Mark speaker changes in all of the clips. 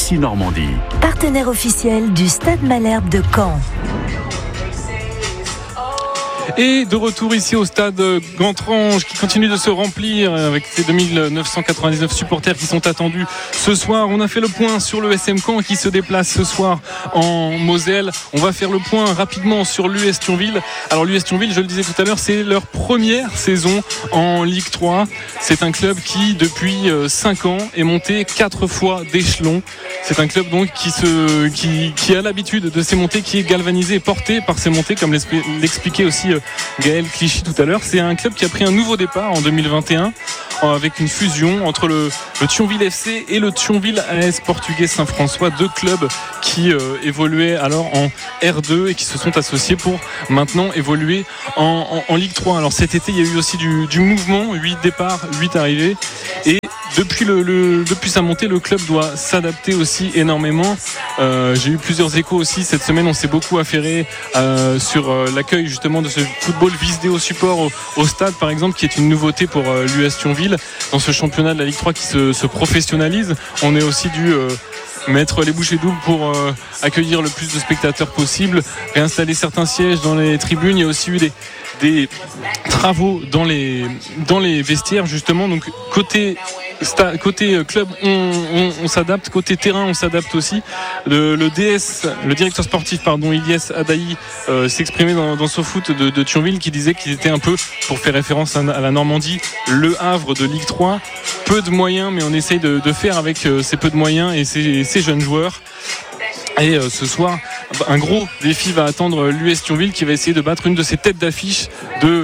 Speaker 1: Ici Normandie.
Speaker 2: Partenaire officiel du Stade Malherbe de Caen.
Speaker 3: Et de retour ici au stade Gontrange qui continue de se remplir avec ses 2999 supporters qui sont attendus ce soir. On a fait le point sur le SM Caen qui se déplace ce soir en Moselle. On va faire le point rapidement sur l'US Thionville. Alors l'US Thionville, je le disais tout à l'heure, c'est leur première saison en Ligue 3. C'est un club qui depuis 5 ans est monté 4 fois d'échelon. C'est un club donc qui a l'habitude de ces montées, qui est galvanisé et porté par ces montées, comme l'expliquait aussi Gaël Clichy tout à l'heure. C'est un club qui a pris un nouveau départ en 2021 avec une fusion entre le Thionville FC et le Thionville AS Portugais Saint-François, deux clubs qui évoluaient alors en R2 et qui se sont associés pour maintenant évoluer en Ligue 3. Alors cet été, il y a eu aussi du mouvement, 8 départs, 8 arrivées, et depuis sa montée, le club doit s'adapter aussi énormément. J'ai eu plusieurs échos aussi cette semaine. On s'est beaucoup affairé sur l'accueil justement de ce football vidéo support au stade, par exemple, qui est une nouveauté pour l'US Thionville dans ce championnat de la Ligue 3 qui se professionnalise. On est aussi dû mettre les bouchées doubles pour accueillir le plus de spectateurs possible, réinstaller certains sièges dans les tribunes. Il y a aussi eu des travaux dans les vestiaires justement. Donc côté club on s'adapte, côté terrain on s'adapte aussi. Le directeur sportif Ilyes Adaï s'exprimait dans SoFoot de Thionville, qui disait qu'il était un peu, pour faire référence à la Normandie, le Havre de Ligue 3. Peu de moyens, mais on essaye de faire avec ces peu de moyens et ces jeunes joueurs. Et ce soir, un gros défi va attendre l'US Thionville, qui va essayer de battre une de ses têtes d'affiche de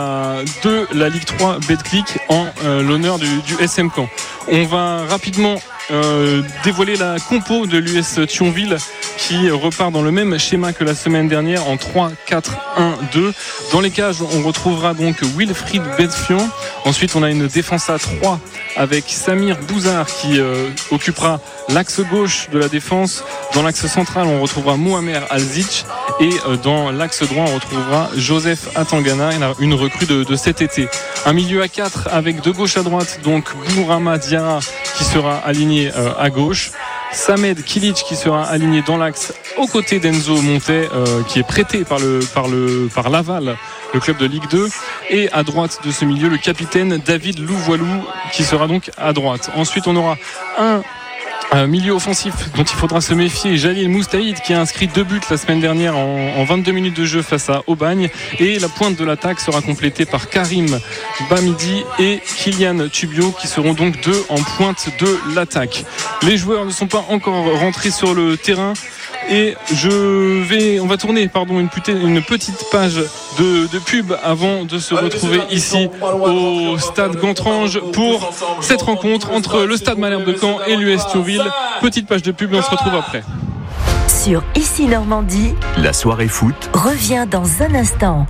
Speaker 3: la Ligue 3 Betclic en l'honneur du SM Caen. On va rapidement dévoiler la compo de l'US Thionville, qui repart dans le même schéma que la semaine dernière en 3-4-1-2. Dans les cages, on retrouvera donc Wilfried Bedfian. Ensuite, on a une défense à 3 avec Samir Bouzard qui occupera l'axe gauche de la défense. Dans l'axe central, on retrouvera Mohamed Alzic. Et dans l'axe droit, on retrouvera Joseph Atangana, une recrue de cet été. Un milieu à 4 avec de gauche à droite, donc Bourama Diarra qui sera aligné à gauche. Samed Kilic qui sera aligné dans l'axe aux côtés d'Enzo Montet, qui est prêté par Laval, le club de Ligue 2. Et à droite de ce milieu, le capitaine David Louvoilou qui sera donc à droite. Ensuite, on aura un milieu offensif dont il faudra se méfier, Jalil Moustaïd, qui a inscrit 2 buts la semaine dernière en 22 minutes de jeu face à Aubagne. Et la pointe de l'attaque sera complétée par Karim Bamidi et Kylian Tubio, qui seront donc 2 en pointe de l'attaque. Les joueurs ne sont pas encore rentrés sur le terrain. Et on va tourner une petite page de pub avant de se retrouver ici au stade Gontrange pour cette rencontre entre le stade Malherbe de Caen et l'US Thionville. Petite page de pub et on se retrouve après.
Speaker 2: Sur Ici Normandie,
Speaker 1: la soirée foot
Speaker 2: revient dans un instant.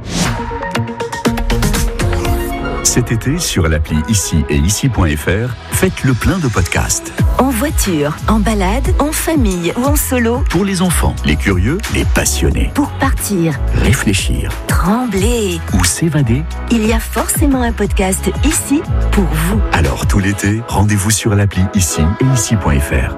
Speaker 1: Cet été, sur l'appli Ici et Ici.fr, faites le plein de podcasts.
Speaker 2: En voiture, en balade, en famille ou en solo.
Speaker 1: Pour les enfants, les curieux, les passionnés.
Speaker 2: Pour partir,
Speaker 1: réfléchir,
Speaker 2: trembler
Speaker 1: ou s'évader.
Speaker 2: Il y a forcément un podcast ici pour vous.
Speaker 1: Alors tout l'été, rendez-vous sur l'appli Ici et Ici.fr.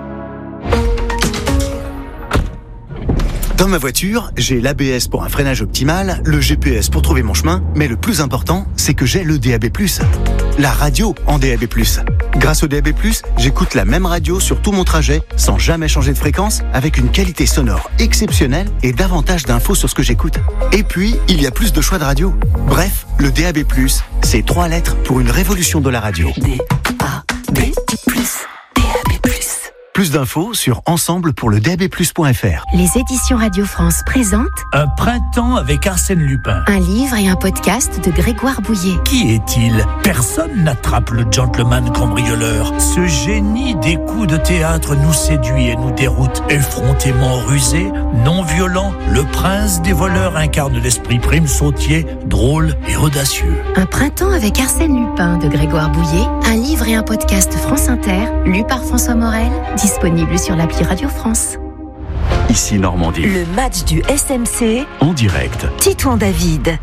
Speaker 4: Dans ma voiture, j'ai l'ABS pour un freinage optimal, le GPS pour trouver mon chemin, mais le plus important, c'est que j'ai le DAB+. La radio en DAB+. Grâce au DAB+, j'écoute la même radio sur tout mon trajet, sans jamais changer de fréquence, avec une qualité sonore exceptionnelle et davantage d'infos sur ce que j'écoute. Et puis, il y a plus de choix de radio. Bref, le DAB+, c'est 3 lettres pour une révolution de la radio.
Speaker 2: DAB+.
Speaker 4: Plus d'infos sur ensemble-pour-le-DAB+.fr.
Speaker 2: Les éditions Radio France présentent
Speaker 5: Un printemps avec Arsène Lupin.
Speaker 2: un livre et un podcast de Grégoire Bouillet.
Speaker 5: Qui est-il ? Personne n'attrape le gentleman cambrioleur. Ce génie des coups de théâtre nous séduit et nous déroute. Effrontément rusé, non violent, le prince des voleurs incarne l'esprit prime sautier, drôle et audacieux.
Speaker 2: Un printemps avec Arsène Lupin de Grégoire Bouillet, un livre et un podcast France Inter, lu par François Morel, disponible sur l'appli Radio France.
Speaker 1: Ici Normandie,
Speaker 2: Le match du SMC,
Speaker 1: en direct.
Speaker 2: Titouan David.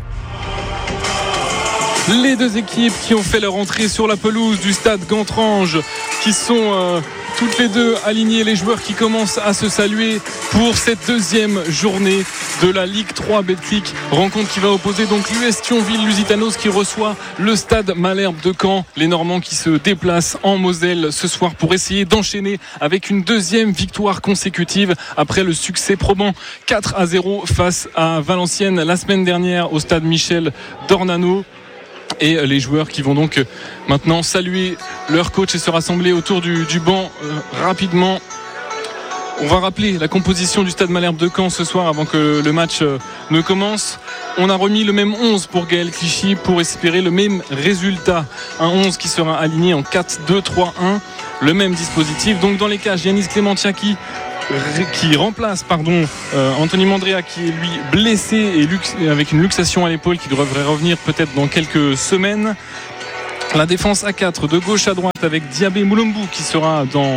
Speaker 3: Les deux équipes qui ont fait leur entrée sur la pelouse du stade Gontrange, qui sont toutes les deux alignées, les joueurs qui commencent à se saluer pour cette deuxième journée de la Ligue 3 Betclic. Rencontre qui va opposer donc l'US Thionville-Lusitanos qui reçoit le Stade Malherbe de Caen. Les Normands qui se déplacent en Moselle ce soir pour essayer d'enchaîner avec une deuxième victoire consécutive après le succès probant 4-0 face à Valenciennes la semaine dernière au Stade Michel Dornano. Et les joueurs qui vont donc maintenant saluer leur coach et se rassembler autour du banc rapidement. On va rappeler la composition du Stade Malherbe de Caen ce soir avant que le match ne commence. On a remis le même 11 pour Gaël Clichy pour espérer le même résultat. Un 11 qui sera aligné en 4-2-3-1. Le même dispositif. Donc dans les cages, Yanis Clémentia qui remplace Anthony Mandrea qui est lui blessé et avec une luxation à l'épaule qui devrait revenir peut-être dans quelques semaines. La défense à 4 de gauche à droite avec Diabé Moulombu qui sera dans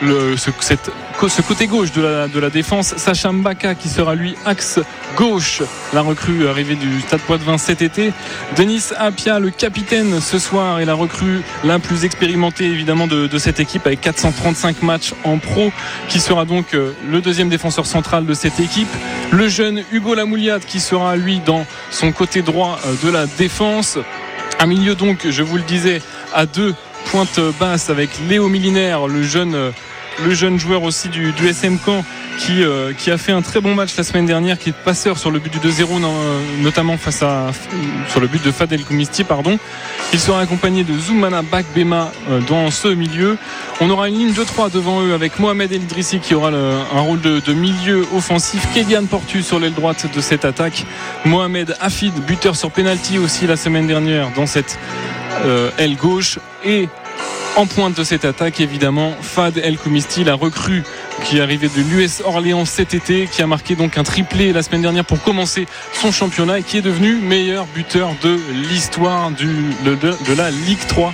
Speaker 3: ce côté gauche de la défense. Sacha Mbaka qui sera lui axe gauche, la recrue arrivée du Stade Poitvin cet été. Denis Apia, le capitaine ce soir, et la recrue la plus expérimentée évidemment de cette équipe avec 435 matchs en pro, qui sera donc le deuxième défenseur central de cette équipe. Le jeune Hugo Lamouliade qui sera lui dans son côté droit de la défense. Un milieu donc, je vous le disais, à 2 pointes basses avec Léo Milinaire, le jeune joueur aussi du SM Caen qui a fait un très bon match la semaine dernière, qui est passeur sur le but du 2-0 notamment sur le but de Fadel Koumisti. Il sera accompagné de Zoumana Bakbema dans ce milieu. On aura une ligne de 3 devant eux avec Mohamed El Idrissi qui aura un rôle de milieu offensif, Kélian Portu sur l'aile droite de cette attaque, Mohamed Hafid, buteur sur penalty aussi la semaine dernière dans cette aile gauche, et en pointe de cette attaque évidemment Fad El Koumisti, la recrue qui est arrivée de l'US Orléans cet été, qui a marqué donc un triplé la semaine dernière pour commencer son championnat et qui est devenu meilleur buteur de l'histoire de la Ligue 3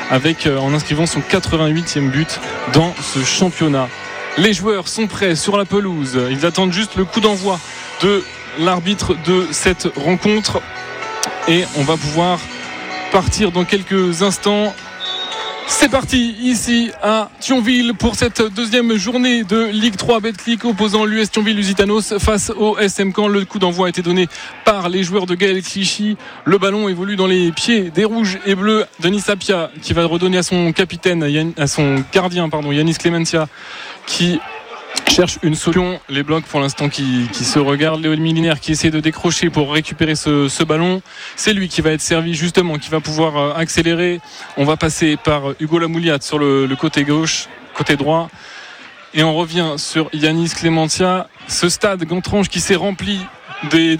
Speaker 3: en inscrivant son 88e but dans ce championnat. Les joueurs sont prêts sur la pelouse, ils attendent juste le coup d'envoi de l'arbitre de cette rencontre et on va pouvoir partir dans quelques instants. C'est parti ici à Thionville pour cette deuxième journée de Ligue 3 Betclic opposant l'US Thionville-Lusitanos face au SM Caen. Le coup d'envoi a été donné par les joueurs de Gaël Clichy. Le ballon évolue dans les pieds des rouges et bleus. Denis Apia qui va redonner à son capitaine, à son gardien, Yanis Clémentia, qui cherche une solution. Les blocs pour l'instant qui se regardent. Léo Milinaire qui essaie de décrocher pour récupérer ce ballon. C'est lui qui va être servi justement, qui va pouvoir accélérer. On va passer par Hugo Lamouliade sur le côté gauche, côté droit. Et on revient sur Yanis Clémentia. Ce stade Gontrange qui s'est rempli des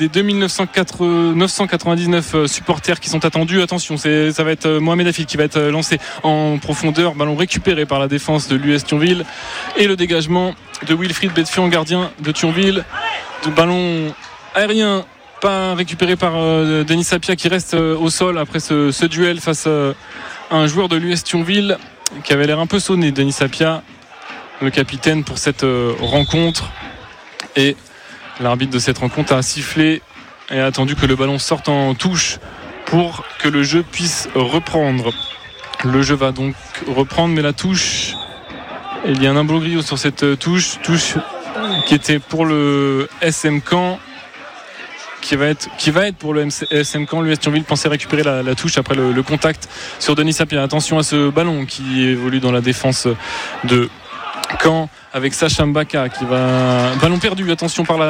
Speaker 3: 999 supporters qui sont attendus. Attention, ça va être Mohamed Hafid qui va être lancé en profondeur, ballon récupéré par la défense de l'US Thionville et le dégagement de Wilfried Betfian, gardien de Thionville. De ballon aérien pas récupéré par Denis Apia qui reste au sol après ce duel face à un joueur de l'US Thionville qui avait l'air un peu sonné, Denis Apia, le capitaine pour cette rencontre. Et l'arbitre de cette rencontre a sifflé et a attendu que le ballon sorte en touche pour que le jeu puisse reprendre. Le jeu va donc reprendre, mais la touche, il y a un imbroglio sur cette touche qui était pour le SM Caen, qui va être pour le SM Caen. L'US Thionville pensait récupérer la touche après le contact sur Denis Apia. Attention à ce ballon qui évolue dans la défense de Caen avec Sacha Mbaka qui va ballon perdu, attention par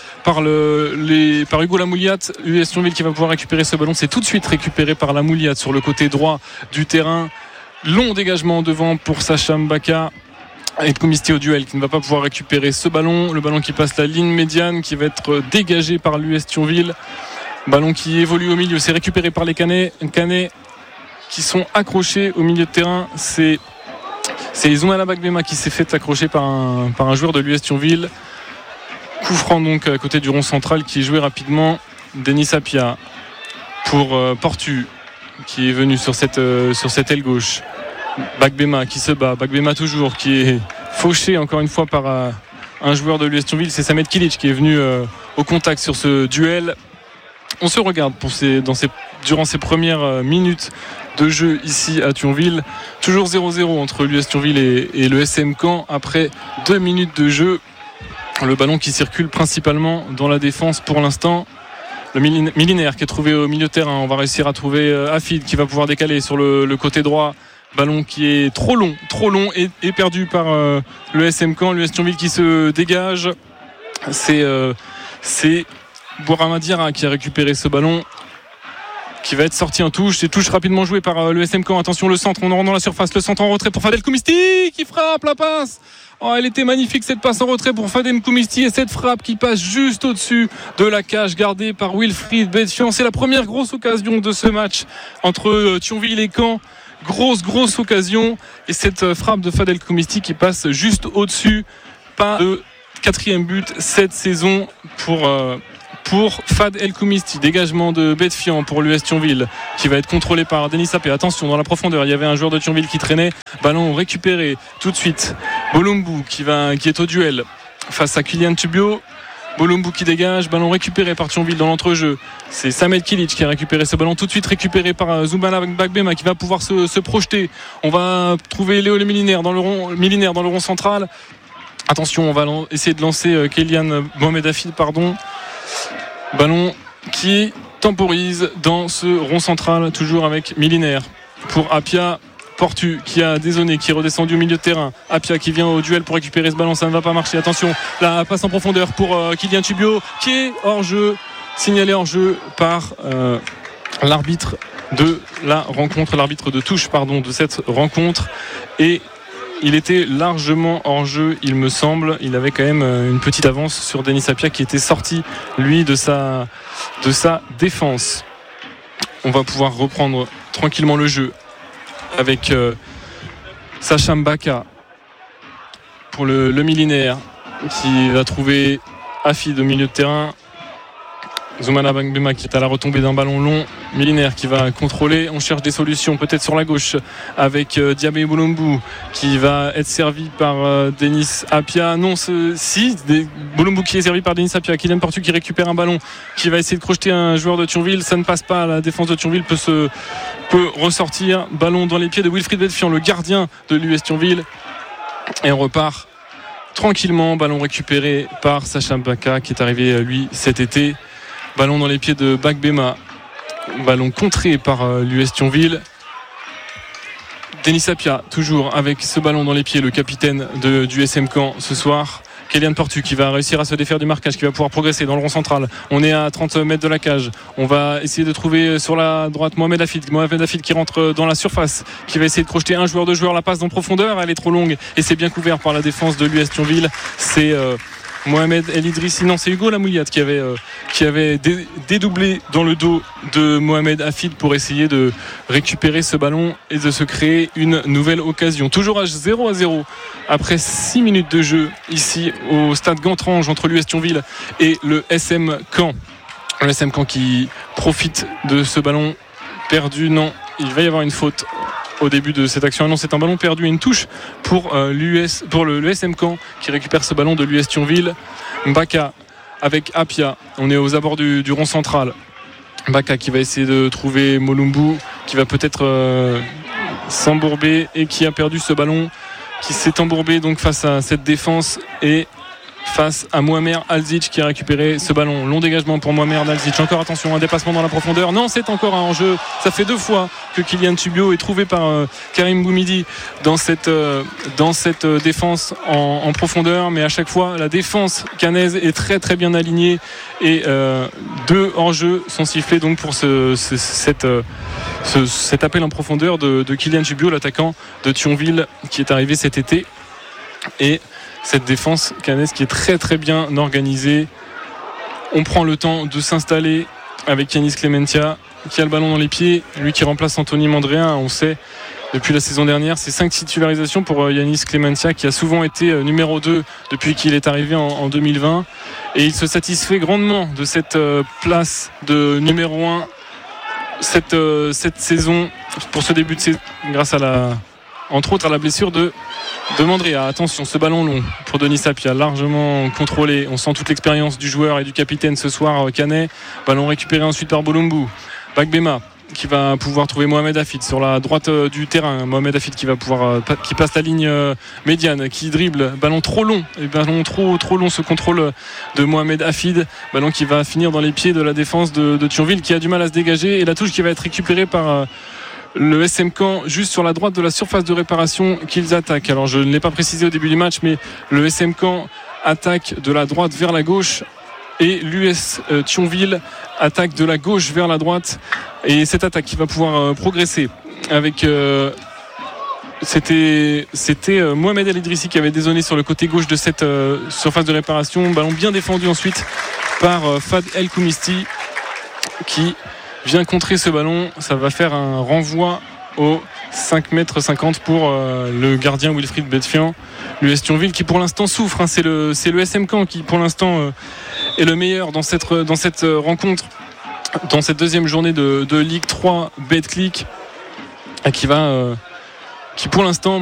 Speaker 3: Hugo Lamouliade. US Thionville qui va pouvoir récupérer ce ballon, c'est tout de suite récupéré par Lamouliade sur le côté droit du terrain. Long dégagement devant pour Sacha Mbaka et Koumisti au duel qui ne va pas pouvoir récupérer ce ballon. Le ballon qui passe la ligne médiane qui va être dégagé par l'US Thionville. Ballon qui évolue au milieu, c'est récupéré par les Canets qui sont accrochés au milieu de terrain. C'est Zoumana Bakbema qui s'est fait accrocher par un joueur de l'US Thionville. Coup franc donc à côté du rond central qui est joué rapidement. Denis Apia pour Portu qui est venu sur cette aile gauche. Bakbema qui se bat. Bakbema toujours qui est fauché encore une fois par un joueur de l'US Thionville. C'est Samet Kilic qui est venu au contact sur ce duel. On se regarde durant ces premières minutes de jeu ici à Thionville. Toujours 0-0 entre l'US Thionville et le SM Caen après 2 minutes de jeu. Le ballon qui circule principalement dans la défense pour l'instant. Le millénaire qui est trouvé au milieu de terrain. On va réussir à trouver Afid qui va pouvoir décaler sur le côté droit. Ballon qui est trop long et perdu par le SM Caen. L'US Thionville qui se dégage. C'est Bourama Diarra qui a récupéré ce ballon, qui va être sorti en touche. C'est touche rapidement jouée par le SM Caen. Attention, le centre, on rentre dans la surface. Le centre en retrait pour Fadel Koumisti qui frappe la passe. Oh, elle était magnifique cette passe en retrait pour Fadel Koumisti et cette frappe qui passe juste au-dessus de la cage gardée par Wilfried Betfian. C'est la première grosse occasion de ce match entre Thionville et Caen. Grosse occasion et cette frappe de Fadel Koumisti qui passe juste au-dessus. Pas de 4e but cette saison pour Fad El Koumisti. Dégagement de Betfian pour l'US Thionville qui va être contrôlé par Denis Sapé. Attention, dans la profondeur, il y avait un joueur de Thionville qui traînait. Ballon récupéré tout de suite. Bolumbu qui est au duel face à Kylian Tubio. Bolumbu qui dégage, ballon récupéré par Thionville dans l'entrejeu. C'est Samed Kilic qui a récupéré ce ballon, tout de suite récupéré par Zoumana Bagbema qui va pouvoir se projeter. On va trouver Léo le Millénaire dans le rond central. Attention, on va essayer de lancer Kélian Mohamed Afid, ballon qui temporise dans ce rond central, toujours avec Millénaire pour Apia. Portu qui a dézonné, qui est redescendu au milieu de terrain. Apia qui vient au duel pour récupérer ce ballon, ça ne va pas marcher. Attention, la passe en profondeur pour Kylian Tubio qui est hors jeu, signalé hors jeu par l'arbitre de la rencontre, l'arbitre de touche de cette rencontre, et il était largement hors jeu, il me semble. Il avait quand même une petite avance sur Denis Apia qui était sorti lui de sa défense. On va pouvoir reprendre tranquillement le jeu avec Sacha Mbaka pour le millénaire qui va trouver Afid au milieu de terrain. Zoumana Bagbema qui est à la retombée d'un ballon long. Millénaire qui va contrôler. On cherche des solutions peut-être sur la gauche avec Diabé Bolumbu qui va être servi par Denis Apia. Non, Bolumbu qui est servi par Denis Apia. Kylian Portu qui récupère un ballon, qui va essayer de crocheter un joueur de Thionville. Ça ne passe pas. La défense de Thionville peut ressortir. Ballon dans les pieds de Wilfried Betfian, le gardien de l'US Thionville. Et on repart tranquillement. Ballon récupéré par Sacha Mbaka qui est arrivé lui cet été. Ballon dans les pieds de Bagbema. Ballon contré par l'US Thionville. Denis Apia toujours avec ce ballon dans les pieds, le capitaine du SM Caen ce soir. Kélian Portu qui va réussir à se défaire du marquage, qui va pouvoir progresser dans le rond central. On est à 30 mètres de la cage. On va essayer de trouver sur la droite Mohamed Afid qui rentre dans la surface, qui va essayer de crocheter un joueur, deux joueurs. La passe en profondeur, elle est trop longue et c'est bien couvert par la défense de l'US Thionville. C'est Mohamed El Idrissi, non, c'est Hugo Lamouliat qui avait dédoublé dans le dos de Mohamed Afid pour essayer de récupérer ce ballon et de se créer une nouvelle occasion. Toujours à 0-0 après 6 minutes de jeu ici au stade Gantrange entre l'US Thionville et le SM Caen. Le SM Caen qui profite de ce ballon perdu. Non, il va y avoir une faute au début de cette action. Non, c'est un ballon perdu et une touche pour le SM Caen qui récupère ce ballon de l'US Thionville. Mbaka avec Apia, on est aux abords du rond central. Mbaka qui va essayer de trouver Molumbu, qui va peut-être s'embourber et qui a perdu ce ballon, qui s'est embourbé donc face à cette défense et face à Mohamed Alzic qui a récupéré ce ballon. Long dégagement pour Mohamed Alzic. Encore attention, un dépassement dans la profondeur. Non, c'est encore un hors-jeu. Ça fait 2 fois que Kylian Tubio est trouvé par Karim Boumidi dans cette défense en profondeur. Mais à chaque fois, la défense caennaise est très très bien alignée. Et 2 hors-jeux sont sifflés donc pour cet appel en profondeur de Kylian Tubio, l'attaquant de Thionville qui est arrivé cet été. Et cette défense caennaise qui est très très bien organisée. On prend le temps de s'installer avec Yanis Clementia qui a le ballon dans les pieds, lui qui remplace Anthony Mandréen. On sait depuis la saison dernière, c'est 5 titularisations pour Yanis Clementia qui a souvent été numéro 2 depuis qu'il est arrivé en 2020, et il se satisfait grandement de cette place de numéro 1 cette saison, pour ce début de saison, grâce entre autres à la blessure de Mandréa. Attention, ce ballon long pour Denis Apia, largement contrôlé. On sent toute l'expérience du joueur et du capitaine ce soir canet. Ballon récupéré ensuite par Bolumbu. Bagbema qui va pouvoir trouver Mohamed Hafid sur la droite du terrain. Mohamed Hafid qui va pouvoir qui passe la ligne médiane, qui dribble, ballon trop long, et ballon trop long, ce contrôle de Mohamed Hafid, ballon qui va finir dans les pieds de la défense de Thionville, qui a du mal à se dégager, et la touche qui va être récupérée par le SM Caen juste sur la droite de la surface de réparation qu'ils attaquent. Alors je ne l'ai pas précisé au début du match, mais le SM Caen attaque de la droite vers la gauche et l'US Thionville attaque de la gauche vers la droite, et cette attaque qui va pouvoir progresser avec c'était Mohamed El Idrissi qui avait dézonné sur le côté gauche de cette surface de réparation. Ballon bien défendu ensuite par Fad El Koumisti qui vient contrer ce ballon. Ça va faire un renvoi au 5,50 m pour le gardien Wilfried Betfian. L'US Thionville qui pour l'instant souffre, hein. C'est le SM Caen qui pour l'instant est le meilleur dans cette rencontre, dans cette deuxième journée de Ligue 3 Betclic, qui pour l'instant